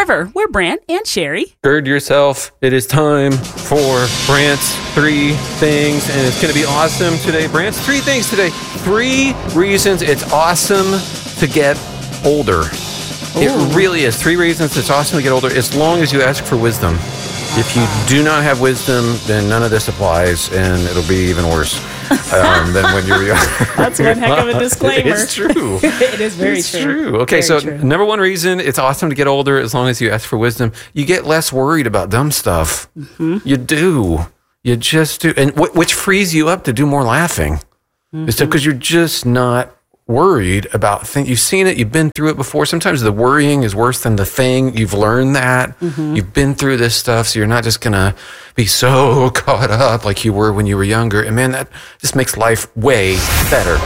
River. We're Brant and Sherry. Gird yourself. It is time for Brant's 3 things, and it's going to be awesome today. Brant's 3 things today. 3 reasons it's awesome to get older. Ooh. It really is. 3 reasons it's awesome to get older, as long as you ask for wisdom. If you do not have wisdom, then none of this applies, and it'll be even worse than when you're young. That's one heck of a disclaimer. It's true. It is very true. Okay, very so true. Number 1 reason it's awesome to get older, as long as you ask for wisdom, you get less worried about dumb stuff. Mm-hmm. You do. You just do. And which frees you up to do more laughing. Mm-hmm. It's because you're just not worried about things. You've seen it. You've been through it before. Sometimes the worrying is worse than the thing. You've learned that. Mm-hmm. You've been through this stuff, so you're not just going to be so caught up like you were when you were younger. And man, that just makes life way better.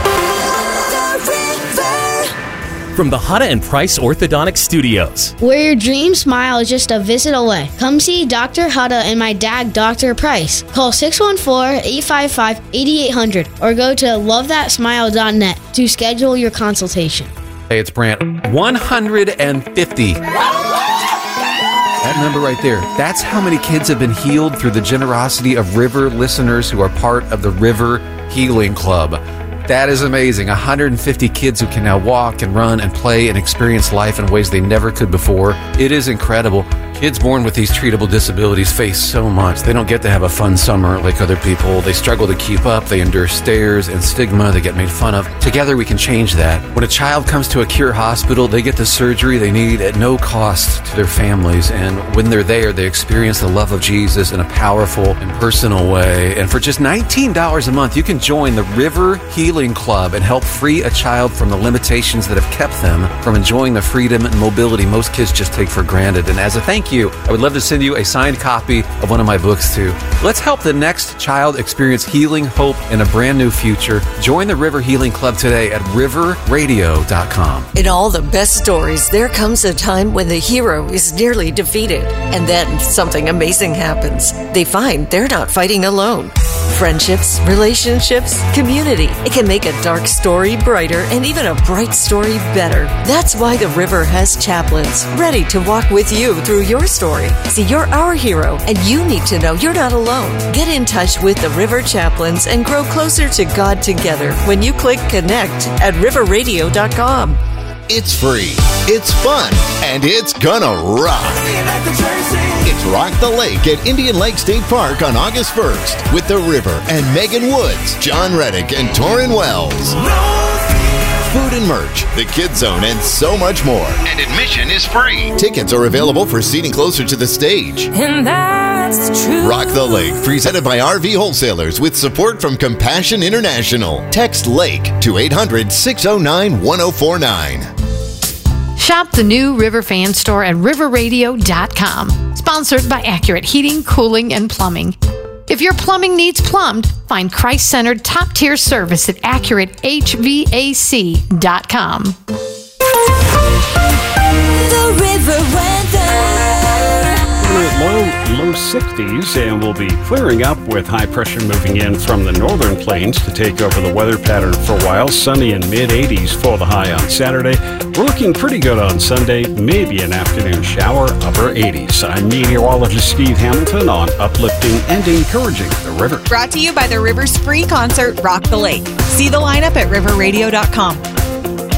From the Hutta and Price Orthodontic Studios, where your dream smile is just a visit away. Come see Dr. Hutta and my dad, Dr. Price. Call 614-855-8800 or go to lovethatsmile.net to schedule your consultation. Hey, it's Brant. 150. That number right there, that's how many kids have been healed through the generosity of River listeners who are part of the River Healing Club. That is amazing. 150 kids who can now walk and run and play and experience life in ways they never could before. It is incredible. Kids born with these treatable disabilities face so much. They don't get to have a fun summer like other people. They struggle to keep up. They endure stares and stigma. They get made fun of. Together we can change that. When a child comes to a Cure hospital, they get the surgery they need at no cost to their families. And when they're there, they experience the love of Jesus in a powerful and personal way. And for just $19 a month, you can join the River Healing Club and help free a child from the limitations that have kept them from enjoying the freedom and mobility most kids just take for granted. And as a thank you, I would love to send you a signed copy of one of my books too. Let's help the next child experience healing, hope, and a brand new future. Join the River Healing Club today at riverradio.com. In all the best stories, there comes a time when the hero is nearly defeated, and then something amazing happens. They find they're not fighting alone. Friendships, relationships, community. It can make a dark story brighter and even a bright story better. That's why the River has chaplains ready to walk with you through your story. See, you're our hero, and you need to know you're not alone. Get in touch with the River Chaplains and grow closer to God together when you click connect at riverradio.com. It's free, it's fun, and it's gonna rock. It's Rock the Lake at Indian Lake State Park on August 1st with The River and Megan Woods, John Reddick, and Torrin Wells. Food and merch, the Kids Zone, and so much more. And admission is free. Tickets are available for seating closer to the stage. And that's true. Rock the Lake, presented by RV Wholesalers with support from Compassion International. Text LAKE to 800-609-1049. Shop the new River Fan Store at riverradio.com. Sponsored by Accurate Heating, Cooling, and Plumbing. If your plumbing needs plumbed, find Christ-centered top-tier service at AccurateHVAC.com. The River weather. Low 60s, and we'll be clearing up with high pressure moving in from the northern plains to take over the weather pattern for a while. Sunny and mid-80s for the high on Saturday. We're looking pretty good on Sunday, maybe an afternoon shower, upper 80s. I'm meteorologist Steve Hamilton on uplifting and encouraging the river. Brought to you by the River's free concert, Rock the Lake. See the lineup at riverradio.com.